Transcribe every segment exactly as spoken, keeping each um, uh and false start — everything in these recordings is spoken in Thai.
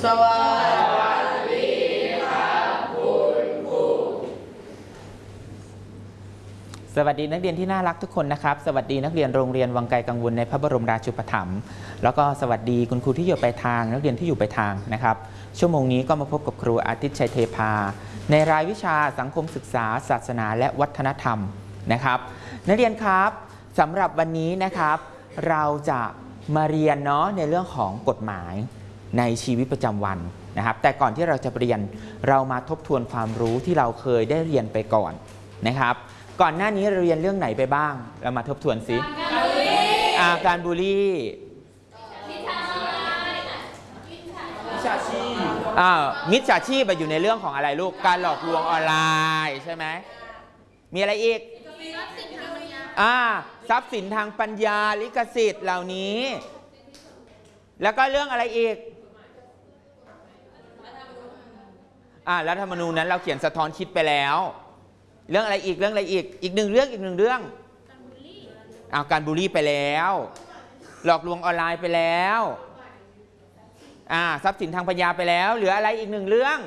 สวัสดีครับคุณครูสวัสดีนักเรียนที่น่ารักทุกคนนะครับสวัสดีนักเรียนโรงเรียนวังไกลกังวลในพระบรมราชูปถัมภ์แล้วก็สวัสดีคุณครูที่อยู่ปลายทางนักเรียนที่อยู่ปลายทางนะครับชั่วโมงนี้ก็มาพบกับครูอาทิตย์ชัยเทพาในรายวิชาสังคมศึกษาศาสนาและวัฒนธรรมนะครับนักเรียนครับสำหรับวันนี้นะครับเราจะมาเรียนเนาะในเรื่องของกฎหมายในชีวิตประจำวันนะครับแต่ก่อนที่เราจะเรียนเรามาทบทวนความรู้ที่เราเคยได้เรียนไปก่อนนะครับก่อนหน้านี้เราเรียนเรื่องไหนไปบ้างเรามาทบทวนสิการบูลลี่มิจฉาชีพมิจฉาชีพอยู่ในเรื่องของอะไรลูกการหลอกลวงออนไลน์ใช่ไหมมีอะไรอีกอ่าทรัพย์สินทางปัญญาลิขสิทธิ์เหล่านี้แล้วก็เรื่องอะไรอีกอ่ารัฐธรรมนูญนั้นเราเขียนสะท้อนคิดไปแล้วเรื่องอะไรอีกเรื่องอะไรอีกอีกหนึ่งเรื่องอีกหนึ่งเรื่องอ่าการบูลลี่ไปแล้วหลอกลวงออนไลน์ไปแล้วอ่าทรัพย์สินทางปัญญาไปแล้วเหลืออะไรอีกหนึ่งเรื่อง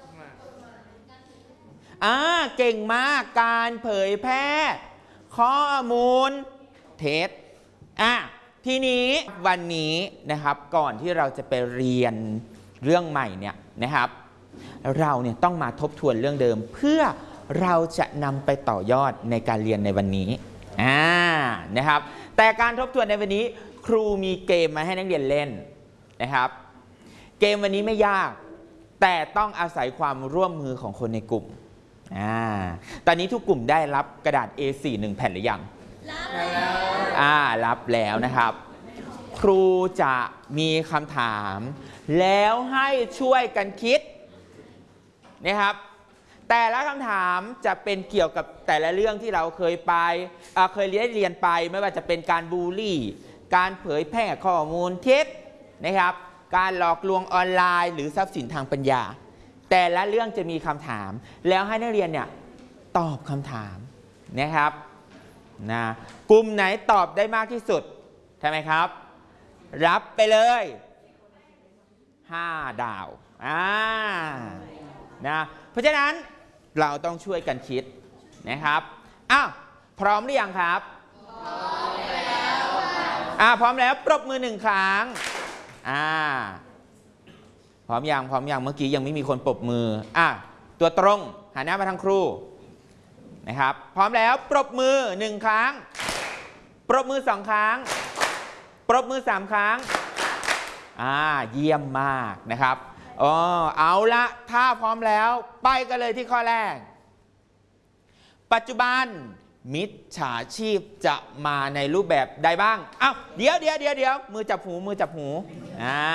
อ่าเก่งมากการเผยแพร่ข้อมูลเท็จอ่ะทีนี้วันนี้นะครับก่อนที่เราจะไปเรียนเรื่องใหม่เนี่ยนะครับเราเนี่ยต้องมาทบทวนเรื่องเดิมเพื่อเราจะนำไปต่อยอดในการเรียนในวันนี้อ่านะครับแต่การทบทวนในวันนี้ครูมีเกมมาให้นักเรียนเล่นนะครับเกมวันนี้ไม่ยากแต่ต้องอาศัยความร่วมมือของคนในกลุ่มอ่าตอนนี้ทุกกลุ่มได้รับกระดาษ เอ โฟร์ หนึ่งแผ่นหรือยังรับแล้วอ่ารับแล้วนะครับครูจะมีคำถามแล้วให้ช่วยกันคิดนะครับแต่ละคำถามจะเป็นเกี่ยวกับแต่ละเรื่องที่เราเคยไปเคยเรียนเรียนไปไม่ว่าจะเป็นการบูลลี่การเผยแพร่ข้อมูลเท็จนะครับการหลอกลวงออนไลน์หรือทรัพย์สินทางปัญญาแต่ละเรื่องจะมีคำถามแล้วให้นักเรียนเนี่ยตอบคำถามนะครับนะกลุ่มไหนตอบได้มากที่สุดใช่ไหมครับรับไปเลยห้าดาวอ่านะเพราะฉะนั้นเราต้องช่วยกันคิดนะครับอ้าวพร้อมหรือยังครับพร้อมแล้วอ่าพร้อมแล้วปรบมือหนึ่งครั้งอ่าพร้อมยังพร้อมยังเมื่อกี้ยังไม่มีคนปรบมืออ่ะตัวตรงหันหน้ามาทางครูนะครับพร้อมแล้วปรบมือหนึ่งครั้งปรบมือสองครั้งปรบมือสามครั้งอ่าเยี่ยมมากนะครับอ๋อเอาละถ้าพร้อมแล้วไปกันเลยที่ข้อแรกปัจจุบันมิจฉาชีพจะมาในรูปแบบใดบ้างอ้าวเดี๋ยวเดี๋ยวเดี๋ยวเดี๋ยวมือจับหูมือจับหูอ่า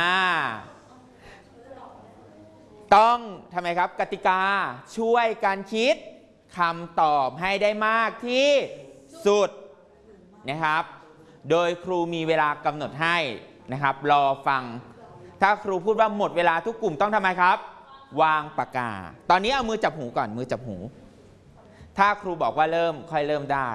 ต้องทำไมครับกติกาช่วยกันคิดคำตอบให้ได้มากที่สุดนะครับโดยครูมีเวลากำหนดให้นะครับรอฟังถ้าครูพูดว่าหมดเวลาทุกกลุ่มต้องทำไมครับวางปากกาตอนนี้เอามือจับหูก่อนมือจับหูถ้าครูบอกว่าเริ่มค่อยเริ่มได้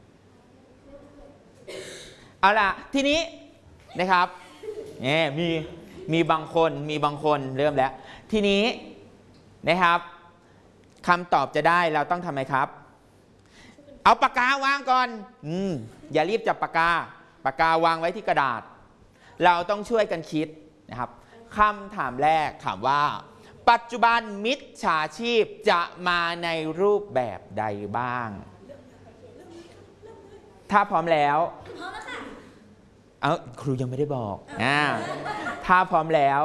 เอาล่ะทีนี้นะครับเนี่ยมีมีบางคนมีบางคนเริ่มแล้วทีนี้นะครับคำตอบจะได้เราต้องทำไมครับเอาปากกาวางก่อนอืมอย่ารีบจับปากกาปากกาวางไว้ที่กระดาษเราต้องช่วยกันคิดนะครับคำถามแรกถามว่าปัจจุบันมิจฉาชีพจะมาในรูปแบบใดบ้างถ้าพร้อมแล้วพร้อมแล้วค่ะเอาครูยังไม่ได้บอกอ่าถ้าพร้อมแล้ว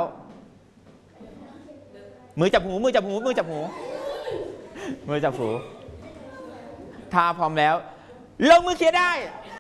มือจับหูมือจับหูมือจับหูมือจับหูถ้าพร้อมแล้วลงมือเขียนได้